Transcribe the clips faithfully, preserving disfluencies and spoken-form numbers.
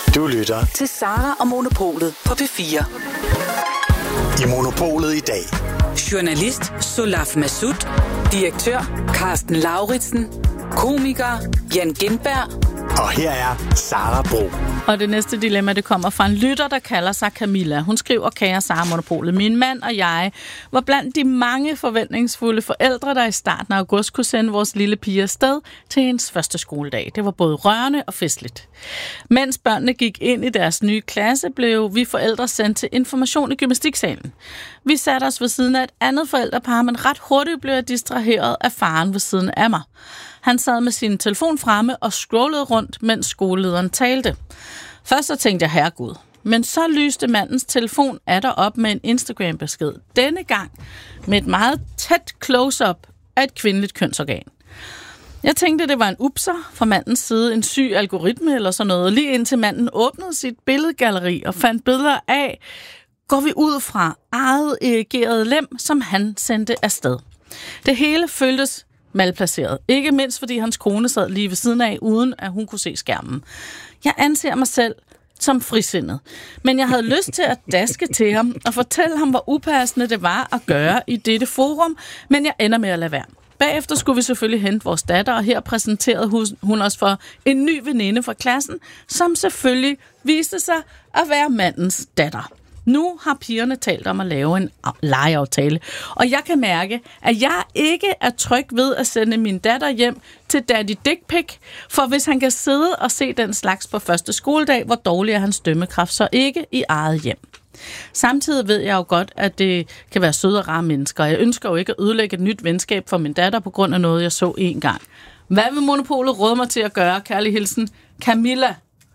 Du lytter til Sara og Monopolet på P fire. I Monopolet i dag. Journalist Solaf Massoud, direktør Carsten Lauritsen, komiker Jan Gindberg. Og her er Sara Bro. Og det næste dilemma, det kommer fra en lytter, der kalder sig Camilla. Hun skriver, kære Sara Monopolet, min mand og jeg var blandt de mange forventningsfulde forældre, der i starten af august kunne sende vores lille pige afsted til hendes første skoledag. Det var både rørende og festligt. Mens børnene gik ind i deres nye klasse, blev vi forældre sendt til information i gymnastiksalen. Vi satte os ved siden af et andet forældrepar, men ret hurtigt blev jeg distraheret af faren ved siden af mig. Han sad med sin telefon fremme og scrollede rundt, mens skolelederen talte. Først så tænkte jeg, herregud. Men så lyste mandens telefon atter op med en Instagram-besked. Denne gang med et meget tæt close-up af et kvindeligt kønsorgan. Jeg tænkte, det var en upser fra mandens side, en syg algoritme eller sådan noget, lige indtil manden åbnede sit billedgalleri og fandt billeder af, går vi ud fra eget erigerede lem, som han sendte afsted. Det hele føltes malplaceret. Ikke mindst, fordi hans kone sad lige ved siden af, uden at hun kunne se skærmen. Jeg anser mig selv som frisindet, men jeg havde lyst til at daske til ham og fortælle ham, hvor upassende det var at gøre i dette forum, men jeg ender med at lade være. Bagefter skulle vi selvfølgelig hente vores datter, og her præsenterede hun os for en ny veninde fra klassen, som selvfølgelig viste sig at være mandens datter. Nu har pigerne talt om at lave en legeaftale, og jeg kan mærke, at jeg ikke er tryg ved at sende min datter hjem til Daddy Dick Pic, for hvis han kan sidde og se den slags på første skoledag, hvor dårlig er hans dømmekraft så ikke i eget hjem. Samtidig ved jeg jo godt, at det kan være søde og rare mennesker, og jeg ønsker jo ikke at ødelægge et nyt venskab for min datter på grund af noget, jeg så en gang. Hvad vil Monopolet råde mig til at gøre? Kærlig hilsen, Camilla.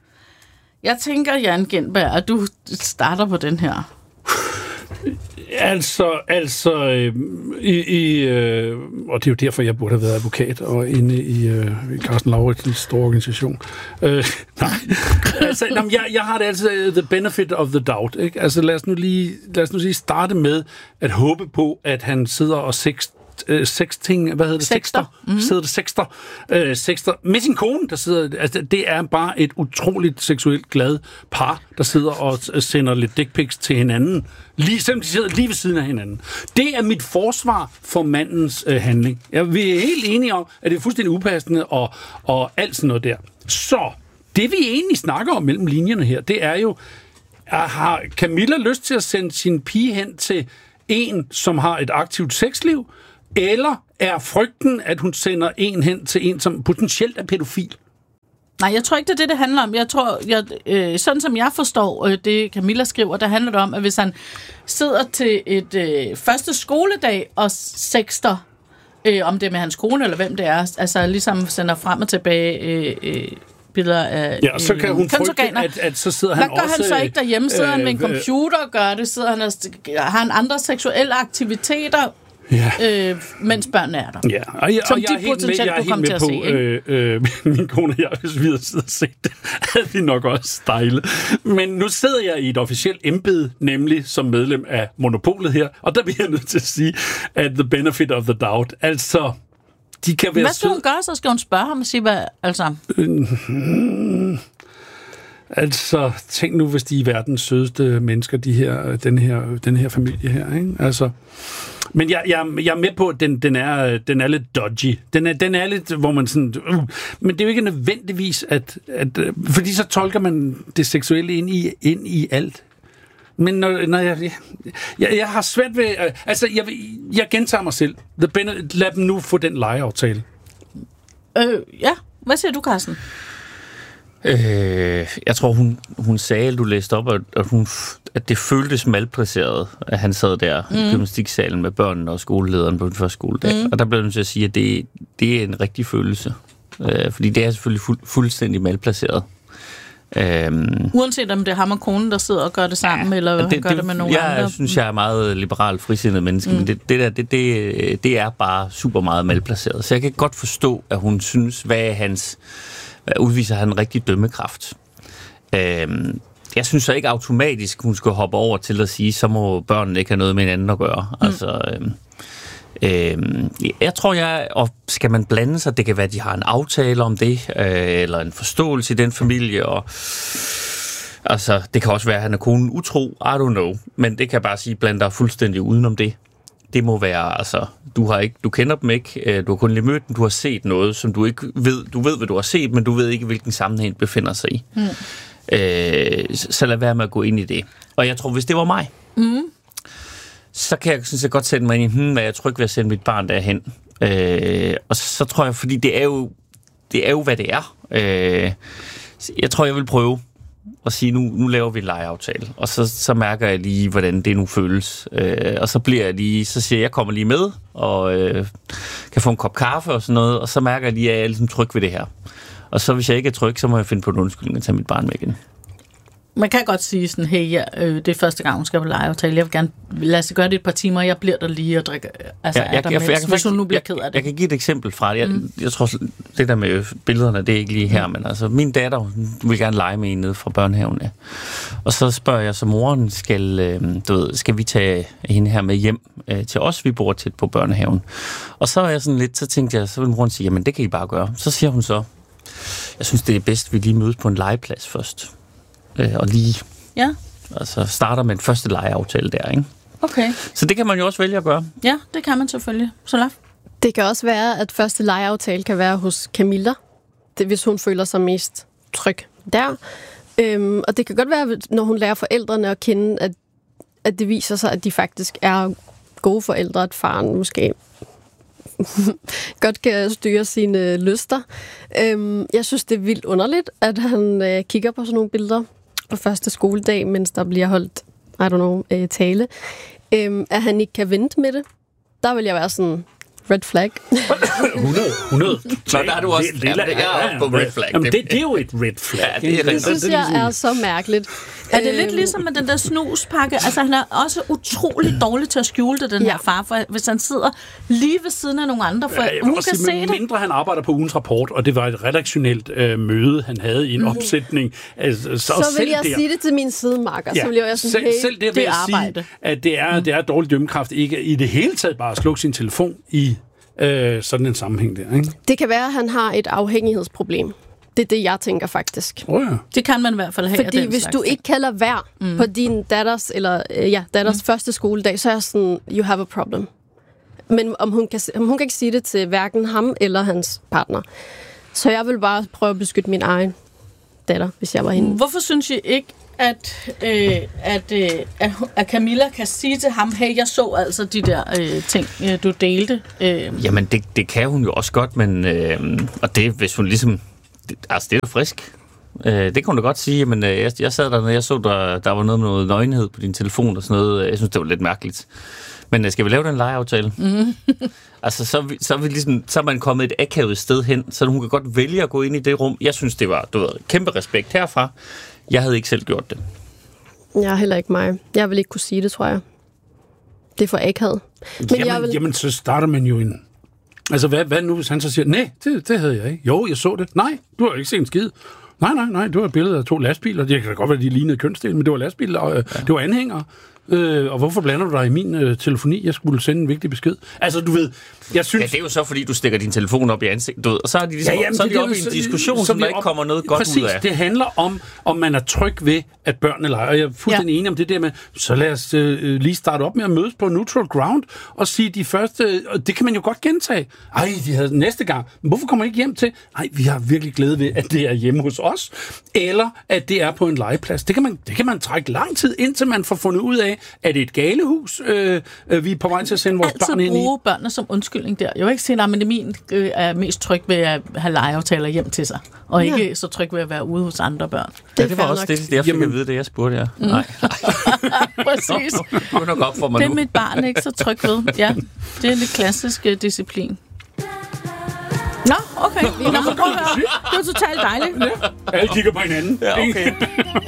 Jeg tænker, Jan Gindberg, at du starter på den her. Altså, altså øh, i, i, øh, og det er jo derfor, jeg burde have været advokat og inde i, øh, i Carsten Lauritsens store organisation. Øh, nej, altså, jamen, jeg, jeg har det altid the benefit of the doubt. Ikke? Altså, lad os nu lige, lad os nu lige starte med at håbe på, at han sidder og sex Øh, sexting, hvad hedder det? Sexter. Mm-hmm. Sidder det sexter. Øh, sexter. Med sin kone, der sidder, altså det er bare et utroligt seksuelt glad par, der sidder og sender lidt dick pics til hinanden, lige, selvom de sidder lige ved siden af hinanden. Det er mit forsvar for mandens øh, handling. Ja, vi er helt enige om, at det er fuldstændig upassende og, og alt sådan noget der. Så, det vi egentlig snakker om mellem linjerne her, det er jo, har Camilla lyst til at sende sin pige hen til en, som har et aktivt sexliv, eller er frygten, at hun sender en hen til en, som potentielt er pædofil? Nej, jeg tror ikke, det er det, det handler om. Jeg tror, jeg, øh, sådan som jeg forstår øh, det, Camilla skriver, der handler det om, at hvis han sidder til et øh, første skoledag og sexter, øh, om det er med hans kone eller hvem det er, altså ligesom sender frem og tilbage øh, øh, billeder af ja, så kan hun frygte, at, at så sidder han også... Hvad gør også, han så ikke derhjemme? Sidder øh, han med en computer og gør det? Sidder han og, har han andre seksuelle aktiviteter? Ja. Øh, mens børnene er der. Ja, og jeg, som og jeg de potentielt kunne komme til at på, se. Ikke? Øh, øh, min kone og jeg, hvis vi havde siddet og set det, havde vi nok også stejlet. Men nu sidder jeg i et officielt embede, nemlig som medlem af Monopolet her, og der bliver jeg nødt til at sige, at the benefit of the doubt, altså, de kan være... Hvad skal hun gøre, så skal hun spørge ham og sige, hvad... Altså... Øh, altså, tænk nu, hvis de er verdens sødeste mennesker, de her, den, her, den her familie her, ikke? Altså... Men jeg, jeg, jeg er med på, at den, den, er, den er lidt dodgy. Den er, den er lidt, hvor man sådan... Uh, men det er jo ikke nødvendigvis, at... at fordi så tolker man det seksuelle ind i, ind i alt. Men når, når jeg, jeg... Jeg har svært ved... Altså, jeg, jeg gentager mig selv. Lad dem nu få den legeaftale. Øh, ja. Hvad siger du, Carsten? Øh, jeg tror, hun, hun sagde, du læste op, at, hun, at det føltes malplaceret, at han sad der mm. i gymnastiksalen med børnene og skolelederen på den første skoledag. Mm. Og der blev jeg nødt til at sige, at det, det er en rigtig følelse. Øh, fordi det er selvfølgelig fuld, fuldstændig malplaceret. Øhm, Uanset om det er ham og konen, der sidder og gør det sammen, ja, eller det, han gør det, det med nogle jeg andre. Jeg synes, jeg er meget liberalt frisindet menneske, mm. men det, det der, det, det, det er bare super meget malplaceret. Så jeg kan godt forstå, at hun synes, hvad er hans... udviser han en rigtig dømmekraft. Øhm, jeg synes så ikke automatisk, hun skal hoppe over til at sige, så må børnene ikke have noget med hinanden at gøre. Mm. Altså, øhm, øhm, jeg tror, jeg, og skal man blande sig, det kan være, at de har en aftale om det, øh, eller en forståelse i den familie, og Altså, det kan også være, at han er konen utro, I don't know. Men det kan jeg bare sige, blandt dig fuldstændig udenom det. Det må være, altså, du har ikke, du kender dem ikke, du har kun lige mødt dem, du har set noget, som du ikke ved, du ved, hvad du har set, men du ved ikke, hvilken sammenhæng det befinder sig i. Mm. Øh, så lad være med at gå ind i det. Og jeg tror, hvis det var mig, mm. så kan jeg, synes jeg godt sætte mig ind i, hmm, hvad jeg er tryg ved at sende mit barn derhen. Øh, og så tror jeg, fordi det er jo, det er jo hvad det er. Øh, jeg tror, jeg vil prøve og sige, nu, nu laver vi en legeaftale, og så, så mærker jeg lige, hvordan det nu føles. Øh, og så bliver jeg lige, så siger jeg, jeg kommer lige med, og øh, kan få en kop kaffe og sådan noget, og så mærker jeg lige, at jeg er ligesom tryg ved det her. Og så hvis jeg ikke er tryg, så må jeg finde på en undskyldning og tage mit barn med igen. Man kan godt sige sådan, hey, ja, øh, det er første gang, hun skal på legeaftale. Jeg vil gerne, lad os gøre det et par timer, jeg bliver der lige og drikker, altså ja, jeg, jeg, jeg, jeg, hvis hun nu bliver jeg, ked af det. Jeg kan give et eksempel fra det. Jeg, mm. jeg tror, det der med billederne, det er ikke lige her, mm. men altså, min datter, hun vil gerne lege med en nede fra børnehaven. Ja. Og så spørger jeg så moren, skal, øh, du ved, skal vi tage hende her med hjem øh, til os? Vi bor tæt på børnehaven. Og så er jeg sådan lidt, så tænkte jeg, så vil moren sige, jamen det kan I bare gøre. Så siger hun så, jeg synes, det er bedst, at vi lige mødes på en legeplads først. Øh, og lige ja. altså starter med en første legeaftale der, ikke? Okay. Så det kan man jo også vælge at gøre. Ja, det kan man selvfølgelig. Solaf? Det kan også være, at første legeaftale kan være hos Camilla, det, hvis hun føler sig mest tryg der. Øhm, og det kan godt være, når hun lærer forældrene at kende, at, at det viser sig, at de faktisk er gode forældre, at faren måske godt kan styre sine lyster. Øhm, jeg synes, det er vildt underligt, at han øh, kigger på sådan nogle billeder på første skoledag, mens der bliver holdt, I don't know, øh, tale. Øhm, at han ikke kan vente med det. Der vil jeg være sådan, red flag. hundrede, hundrede. Så der er du også, det, det, ja, det er på red flag. Jamen, det, det er jo et red flag. Ja, det, er det synes jeg er så mærkeligt. Er det lidt ligesom med den der snuspakke? Altså, han er også utrolig dårlig til at skjule det, den ja. her far, for hvis han sidder lige ved siden af nogle andre, for ja, hun kan sige, se det. Mindre han arbejder på ugens rapport, og det var et redaktionelt øh, møde, han havde i en mm. opsætning. Altså, så så vil jeg der, sige det til min sidemarker. Ja, så vil jeg være sådan, selv, hey, selv det, det er arbejde. Sige, at det er, mm. det er dårlig dømmekraft ikke i det hele taget bare at slukke sin telefon i øh, sådan en sammenhæng der, ikke? Det kan være, at han har et afhængighedsproblem. Det er det, jeg tænker faktisk. Oh, ja. Det kan man i hvert fald have. Fordi hvis du ikke kan lade være mm. på din datters, eller, øh, ja, datters mm. første skoledag, så er jeg sådan, you have a problem. Men om hun, kan, om hun kan ikke sige det til hverken ham eller hans partner. Så jeg vil bare prøve at beskytte min egen datter, hvis jeg var hende. Hvorfor synes I ikke, at, øh, at, øh, at Camilla kan sige til ham, hey, jeg så altså de der øh, ting, øh, du delte? Øh. Jamen, det, det kan hun jo også godt, men øh, og det, hvis hun ligesom, det, altså det er jo frisk. Øh, det kunne du godt sige, men øh, jeg, jeg sad der, når jeg så, der, der var noget med noget nøgenhed på din telefon og sådan noget. Jeg synes, det var lidt mærkeligt. Men øh, skal vi lave den legeaftale? Mm. altså, så, så, er vi ligesom, så er man kommet et akavet sted hen, så hun kan godt vælge at gå ind i det rum. Jeg synes, det var, du ved, kæmpe respekt herfra. Jeg havde ikke selv gjort det. Jeg er heller ikke mig. Jeg vil ikke kunne sige det, tror jeg. Det er for akavet. Men jamen, jeg vil... jamen, så starter man jo en... Altså, hvad, hvad nu, hvis han så siger, nej, det, det havde jeg ikke. Jo, jeg så det. Nej, du har ikke set en skid. Nej, nej, nej, det var et billede af to lastbiler. Det kan da godt være, de lignede kønsdel, men det var lastbiler, og øh, ja. det var anhængere. Øh, og hvorfor blander du dig i min øh, telefoni? Jeg skulle sende en vigtig besked. Altså, du ved, jeg synes... Ja, det er jo så, fordi du stikker din telefon op i ansigtet, du ved, og så er de ligesom, ja, jamen, så er de oppe i en diskussion, som der ikke kommer noget godt præcis, ud af. Det handler om, om man er tryg ved, at børnene leger. Og jeg er fuldstændig ja. enig om det der med, så lad os øh, lige starte op med at mødes på neutral ground, og sige de første, og det kan man jo godt gentage. Ej, de havde næste gang. Men hvorfor kommer I ikke hjem til? Nej, vi har virkelig glæde ved, at det er hjemme hos os, eller at det er på en legeplads. Det kan man, det kan man trække lang tid, indtil man får fundet ud af, at det er et galehus, øh, vi er på vej til at sende vores altid børn ind i. Altid bruge børnene som undskyldning der. Jeg vil ikke sige, at min øh, er mest tryg ved at have legeaftaler hjem til sig, og ja. ikke så tryg ved at være ude hos andre børn. Det, ja, det var også det, jeg fik Jamen. at vide, det jeg spurgte jer. Mm. Nej. Præcis. Nå, det er nok op for mig det er nu. mit barn ikke så tryg ved. Ja, det er lidt klassisk uh, disciplin. Nå, okay. Nå, prøv at høre. Det var totalt dejligt. Ja. Alle kigger på hinanden. Ja, okay.